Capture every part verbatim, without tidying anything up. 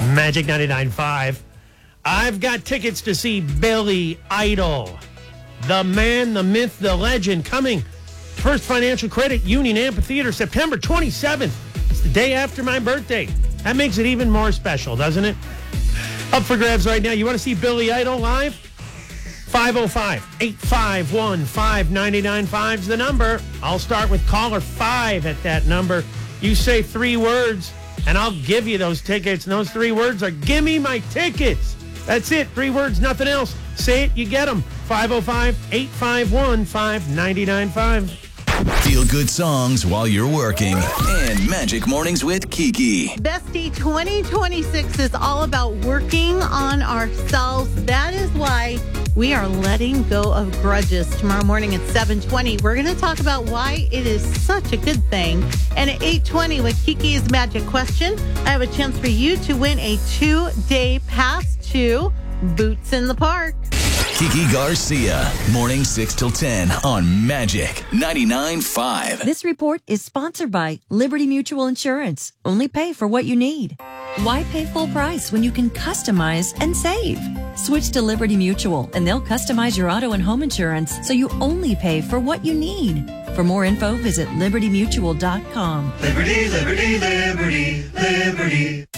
Magic ninety-nine point five. I've got tickets to see Billy Idol. The man, the myth, the legend, coming. First Financial Credit Union Amphitheater, September twenty-seventh. It's the day after my birthday. That makes it even more special, doesn't it? Up for grabs right now. You want to see Billy Idol live? five oh five, eight five one, five nine nine five is the number. I'll start with caller five at that number. You say three words, and I'll give you those tickets. And those three words are, give me my tickets. That's it. Three words, nothing else. Say it, you get them. five oh five, eight five one, five nine nine five. Feel good songs while you're working. And Magic Mornings with Kiki. Bestie, twenty twenty-six is all about working on ourselves. That is why we are letting go of grudges. Tomorrow morning at seven twenty, we're going to talk about why it is such a good thing. And at eight twenty with Kiki's Magic Question, I have a chance for you to win a two-day pass to Boots in the Park. Kiki Garcia, morning six till ten on Magic ninety-nine point five. This report is sponsored by Liberty Mutual Insurance. Only pay for what you need. Why pay full price when you can customize and save? Switch to Liberty Mutual and they'll customize your auto and home insurance so you only pay for what you need. For more info, visit liberty mutual dot com. Liberty, liberty, liberty, liberty.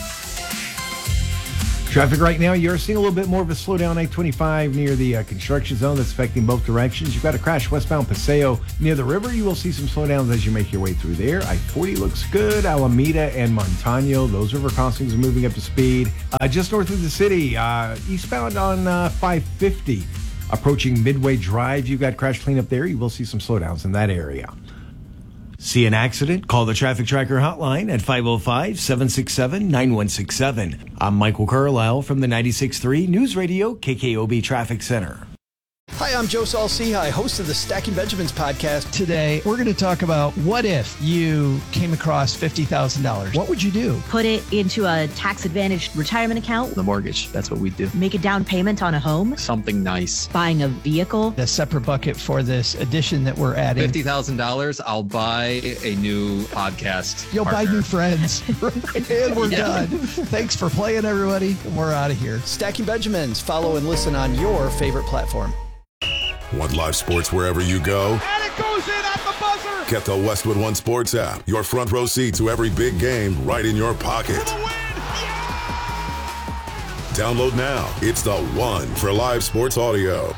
Traffic right now, you're seeing a little bit more of a slowdown I twenty-five near the uh, construction zone that's affecting both directions. You've got a crash westbound Paseo near the river. You will see some slowdowns as you make your way through there. I forty looks good. Alameda and Montano, those river crossings are moving up to speed. Uh, just north of the city, uh, eastbound on uh, five fifty, approaching Midway Drive, you've got crash cleanup there. You will see some slowdowns in that area. See an accident? Call the Traffic Tracker hotline at five oh five, seven six seven, nine one six seven. I'm Michael Carlisle from the ninety-six point three News Radio K K O B Traffic Center. Hi, I'm Joe Saul-Sehy, host of the Stacking Benjamins podcast. Today, we're going to talk about what if you came across fifty thousand dollars. What would you do? Put it into a tax-advantaged retirement account. The mortgage, that's what we do. Make a down payment on a home. Something nice. Buying a vehicle. A separate bucket for this addition that we're adding. fifty thousand dollars, I'll buy a new podcast You'll partner. buy new friends. And we're yeah. done. Thanks for playing, everybody. We're out of here. Stacking Benjamins. Follow and listen on your favorite platform. Want live sports wherever you go? And it goes in at the buzzer! Get the Westwood One Sports app. Your front row seat to every big game right in your pocket. For the win! Yeah! Download now. It's the one for live sports audio.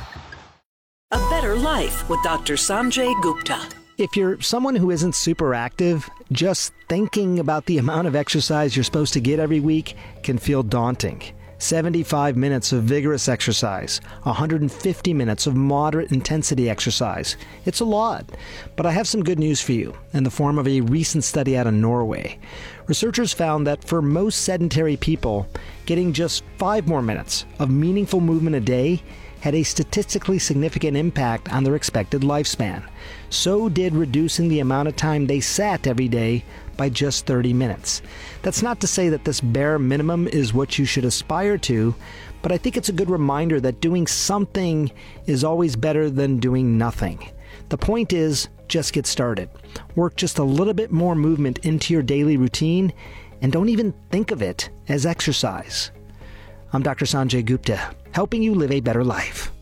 A Better Life with Doctor Sanjay Gupta. If you're someone who isn't super active, just thinking about the amount of exercise you're supposed to get every week can feel daunting. seventy-five minutes of vigorous exercise, one hundred fifty minutes of moderate intensity exercise. It's a lot, but I have some good news for you in the form of a recent study out of Norway. Researchers found that for most sedentary people, getting just five more minutes of meaningful movement a day had a statistically significant impact on their expected lifespan. So did reducing the amount of time they sat every day by just thirty minutes. That's not to say that this bare minimum is what you should aspire to, but I think it's a good reminder that doing something is always better than doing nothing. The point is, just get started. Work just a little bit more movement into your daily routine, and don't even think of it as exercise. I'm Doctor Sanjay Gupta, helping you live a better life.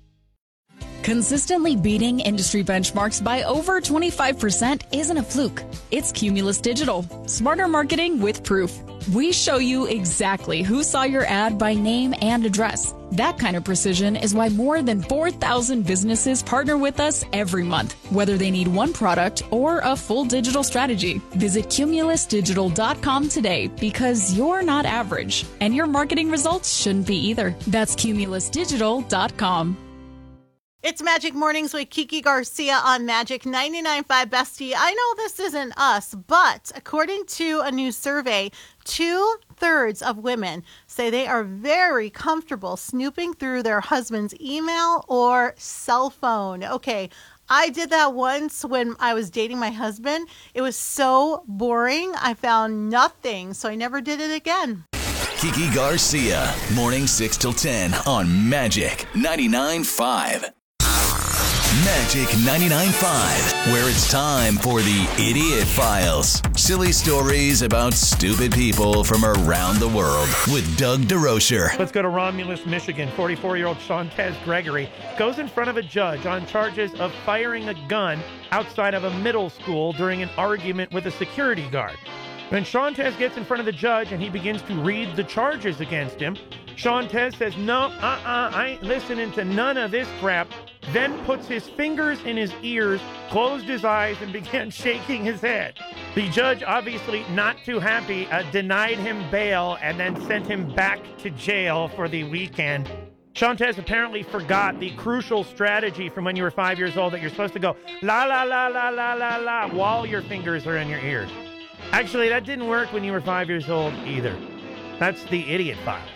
Consistently beating industry benchmarks by over twenty-five percent isn't a fluke. It's Cumulus Digital. Smarter marketing with proof. We show you exactly who saw your ad by name and address. That kind of precision is why more than four thousand businesses partner with us every month, whether they need one product or a full digital strategy. Visit cumulus digital dot com today because you're not average, and your marketing results shouldn't be either. That's cumulus digital dot com. It's Magic Mornings with Kiki Garcia on Magic ninety-nine point five. Bestie, I know this isn't us, but according to a new survey, two-thirds of women say they are very comfortable snooping through their husband's email or cell phone. Okay, I did that once when I was dating my husband. It was so boring. I found nothing, so I never did it again. Kiki Garcia, morning six till ten on Magic ninety-nine point five. Magic ninety-nine point five, where it's time for the Idiot Files. Silly stories about stupid people from around the world with Doug DeRocher. Let's go to Romulus, Michigan. forty-four-year-old Shantez Gregory goes in front of a judge on charges of firing a gun outside of a middle school during an argument with a security guard. When Shantez gets in front of the judge and he begins to read the charges against him, Shantez says, no, uh-uh, I ain't listening to none of this crap, then puts his fingers in his ears, closed his eyes, and began shaking his head. The judge, obviously not too happy, uh, denied him bail and then sent him back to jail for the weekend. Shantez apparently forgot the crucial strategy from when you were five years old that you're supposed to go la la la la la la la while your fingers are in your ears. Actually, that didn't work when you were five years old either. That's the Idiot Files.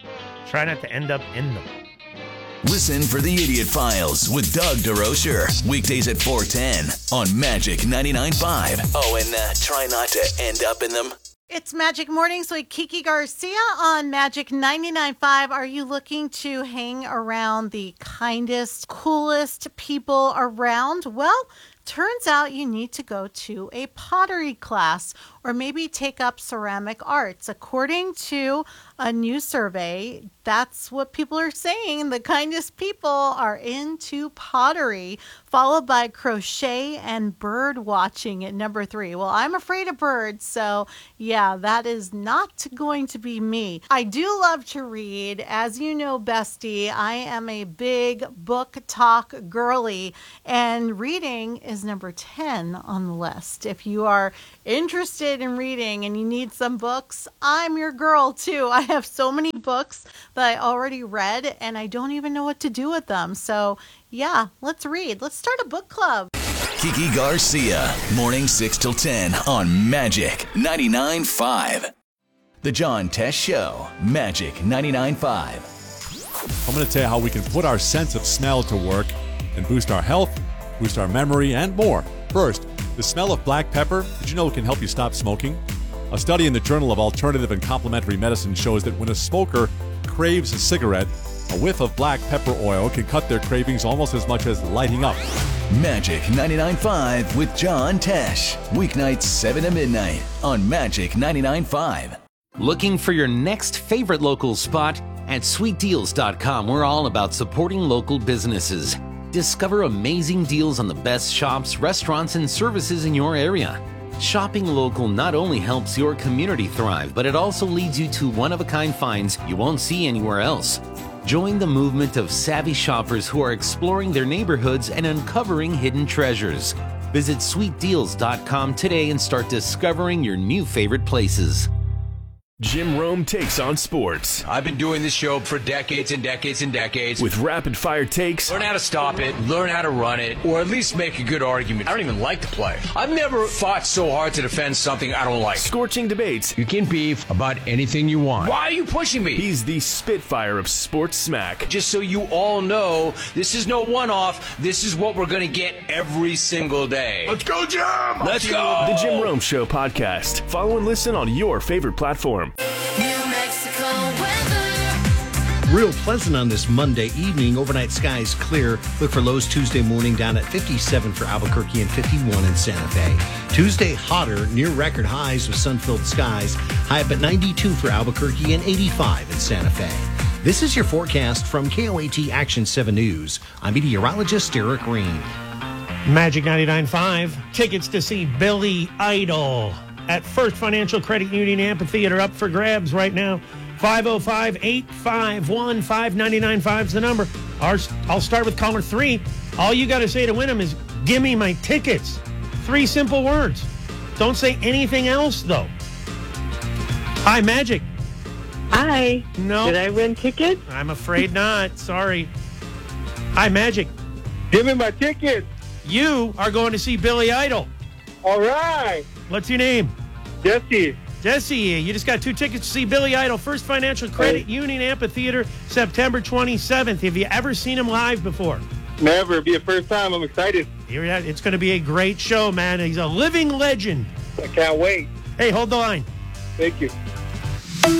Try not to end up in them. Listen for the Idiot Files with Doug DeRocher. Weekdays at four ten on Magic ninety-nine point five. Oh, and uh, try not to end up in them. It's Magic Mornings with Kiki Garcia on Magic ninety-nine point five. Are you looking to hang around the kindest, coolest people around? Well, turns out you need to go to a pottery class or maybe take up ceramic arts. According to a new survey, that's what people are saying. The kindest people are into pottery, followed by crochet and bird watching at number three. Well, I'm afraid of birds, so yeah, that is not going to be me. I do love to read. As you know, bestie, I am a big book talk girly, and reading is number ten on the list. If you are interested in reading and you need some books, I'm your girl too. I have so many books that I already read and I don't even know what to do with them. So yeah, let's read. Let's start a book club. Kiki Garcia, morning six till ten on Magic ninety-nine point five. The John Tesh Show, Magic ninety-nine point five. I'm going to tell you how we can put our sense of smell to work and boost our health, boost our memory, and more. First, the smell of black pepper, did you know it can help you stop smoking? A study in the Journal of Alternative and Complementary Medicine shows that when a smoker craves a cigarette, a whiff of black pepper oil can cut their cravings almost as much as lighting up. Magic ninety-nine point five with John Tesh. Weeknights seven to midnight on Magic ninety-nine point five. Looking for your next favorite local spot? At sweet deals dot com, we're all about supporting local businesses. Discover amazing deals on the best shops, restaurants, and services in your area. Shopping local not only helps your community thrive, but it also leads you to one-of-a-kind finds you won't see anywhere else. Join the movement of savvy shoppers who are exploring their neighborhoods and uncovering hidden treasures. Visit sweet deals dot com today and start discovering your new favorite places. Jim Rome takes on sports. I've been doing this show for decades and decades and decades. With rapid-fire takes. Learn how to stop it, learn how to run it, or at least make a good argument. I don't even like to play. I've never fought so hard to defend something I don't like. Scorching debates. You can beef about anything you want. Why are you pushing me? He's the Spitfire of sports smack. Just so you all know, this is no one-off. This is what we're going to get every single day. Let's go, Jim! Let's go! The Jim Rome Show podcast. Follow and listen on your favorite platform. Real pleasant on this Monday evening. Overnight skies clear. Look for lows Tuesday morning down at fifty-seven for Albuquerque and fifty-one in Santa Fe. Tuesday hotter, near record highs with sun-filled skies. High up at ninety-two for Albuquerque and eighty-five in Santa Fe. This is your forecast from K O A T Action seven News. I'm meteorologist Eric Green. Magic ninety-nine point five. Tickets to see Billy Idol at First Financial Credit Union Amphitheater up for grabs right now. five oh five, eight five one, five nine nine five is the number. Ours, I'll start with caller three. All you got to say to win them is, give me my tickets. Three simple words. Don't say anything else, though. Hi, Magic. Hi. No. Did I win tickets? I'm afraid not. Sorry. Hi, Magic. Give me my tickets. You are going to see Billy Idol. All right. What's your name? Jesse. Jesse, you just got two tickets to see Billy Idol, First Financial Credit hey. Union Amphitheater, September twenty-seventh. Have you ever seen him live before? Never. It'll be a first time. I'm excited. It's going to be a great show, man. He's a living legend. I can't wait. Hey, hold the line. Thank you.